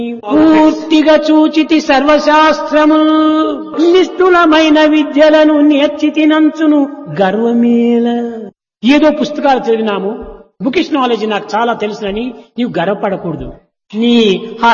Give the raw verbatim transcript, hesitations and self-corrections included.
పూర్తిగా చూచితి సర్వశాస్త్రము నిష్ఠులమైన విద్యలను నేర్చితినంచును గర్వమేల. ఏదో పుస్తకాలు చదివినాము, బుకిష్ నాలెడ్జ్ నాకు చాలా తెలుసునని నీవు గర్వపడకూడదు. నీ